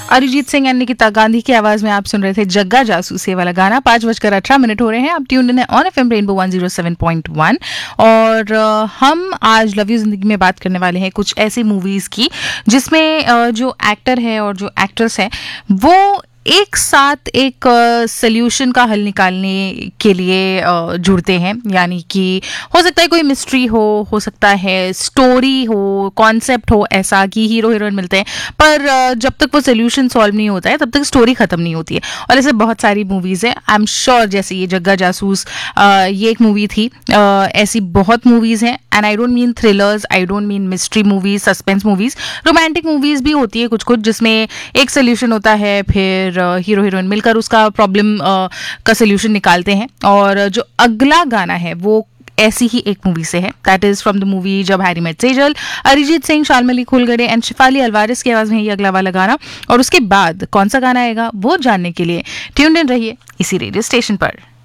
Arijit Singh and Nikita Gandhi की आवाज में आप सुन रहे थे जग्गा जासूस ये वाला गाना। 5:18 हो रहे हैं। आप tuned in on FM rainbow 107.1 और हम आज लव यू जिंदगी में बात करने वाले हैं कुछ ऐसी मूवीज की जिसमें जो एक्टर है और जो एक्ट्रेस है वो एक साथ एक सल्यूशन का हल निकालने के लिए जुड़ते हैं। यानी कि हो सकता है कोई मिस्ट्री हो सकता है स्टोरी हो, कॉन्सेप्ट हो ऐसा कि हीरो हीरोइन मिलते हैं, पर जब तक वो सल्यूशन सॉल्व नहीं होता है तब तक स्टोरी खत्म नहीं होती है। और ऐसे बहुत सारी मूवीज हैं, आई एम श्योर, जैसे ये जग्गा जासूस ये एक मूवी थी। ऐसी बहुत मूवीज हैं and I don't mean thrillers, I don't mean mystery movies, suspense movies, romantic movies भी होती है कुछ कुछ जिसमें एक सोल्यूशन होता है, फिर हीरो हीरोइन मिलकर उसका प्रॉब्लम का सोल्यूशन निकालते हैं। और जो अगला गाना है वो ऐसी ही एक मूवी से है, that is from the movie जब Harry met Sejal. Arijit Singh, Shalmali खुलगड़े and Shifali अलवारिस की आवाज में ये अगला वाला गाना। और उसके बाद कौन सा गाना आएगा वो जानने के लिए ट्यून्ड इन रहिए इसी रेडियो स्टेशन पर।